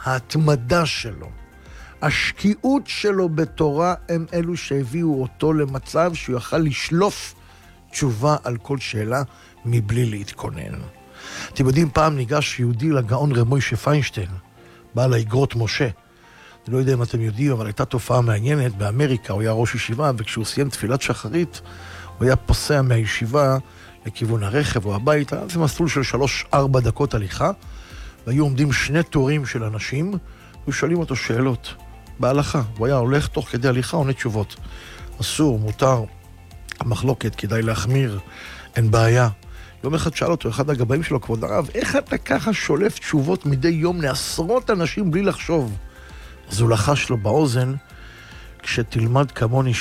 ההתמדה שלו, השקיעות שלו בתורה, הם אלו שהביאו אותו למצב שהוא יוכל לשלוף תשובה על כל שאלה מבלי להתכונן. אתם יודעים, פעם ניגש יהודי לגאון רב מוישה פיינשטיין, בעל האגרות משה. אני לא יודע אם אתם יודעים, אבל הייתה תופעה מעניינת. באמריקה הוא היה ראש ישיבה, וכשהוא סיים תפילת שחרית, הוא היה פוסע מהישיבה לכיוון הרכב או הביתה. זה מסלול של 3-4 דקות הליכה, והיו עומדים 2 תורים של אנשים, ושואלים אותו שאלות בהלכה. הוא היה הולך תוך כדי הליכה, עונה תשובות. אסור, מותר, המחלוקת, כדאי להחמיר, אין בעיה. יום אחד שאל אותו, אחד הגבאים שלו, כבוד הרב, איך אתה ככה שולף תשובות מדי יום לעשרות אנשים בלי לחשוב? אז הוא לחש לו באוזן, כשתלמד כמוני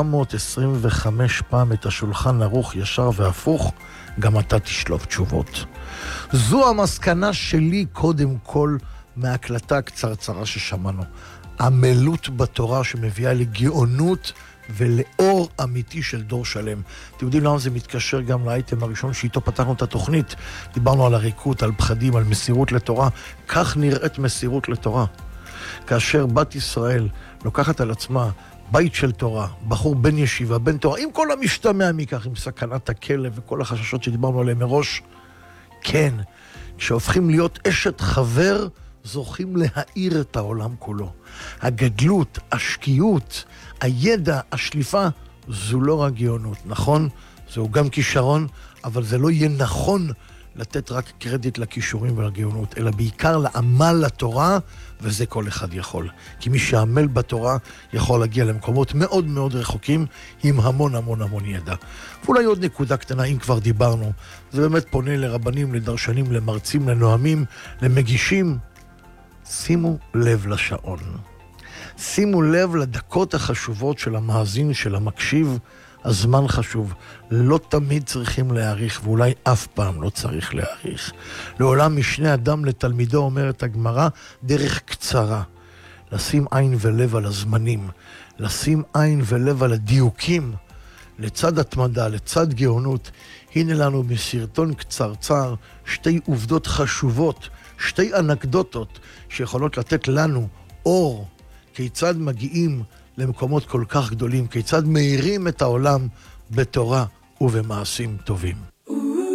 725 פעם את השולחן ערוך ישר והפוך, גם אתה תשלוף תשובות. זו המסקנה שלי קודם כל מההקלטה הקצרצרה ששמענו. עמלות בתורה שמביאה לגאונות ולאור אמיתי של דור שלם. אתם יודעים למה זה מתקשר גם לאייטם הראשון שאיתו פתחנו את התוכנית. דיברנו על הריקות, על פחדים, על מסירות לתורה. כך נראית מסירות לתורה. כאשר בת ישראל לוקחת על עצמה בית של תורה, בחור בן ישיבה, בן תורה, עם כל המשתמע מכך, עם סכנת הכלב וכל החששות שדיברנו עליהם מראש, כן, כשהופכים להיות אשת חבר, זוכים להאיר את העולם כולו. הגדלות, השקיעות, הידע, השליפה, זו לא רק גאונות, נכון? זהו גם כישרון, אבל זה לא יהיה נכון לתת רק קרדיט לכישורים ולגאונות, אלא בעיקר לעמל לתורה, וזה כל אחד יכול. כי מי שעמל בתורה יכול להגיע למקומות מאוד מאוד רחוקים, עם המון המון המון ידע. ואולי עוד נקודה קטנה, אם כבר דיברנו, זה באמת פונה לרבנים, לדרשנים, למרצים, לנואמים, למגישים. שימו לב לשעון. שימו לב לדקות החשובות של המאזין, של המקשיב. הזמן חשוב. לא תמיד צריכים להאריך, ואולי אף פעם לא צריך להאריך. לעולם משנה אדם לתלמידו, אומרת הגמרא, דרך קצרה. לשים עין ולב על הזמנים. לשים עין ולב על הדיוקים. לצד התמדה, לצד גאונות. הנה לנו בסרטון קצרצר 2 עובדות חשובות, 2 אנקדוטות שיכולות לתת לנו אור, כיצד מגיעים למקומות כל כך גדולים, כיצד מאירים את העולם בתורה ובמעשים טובים.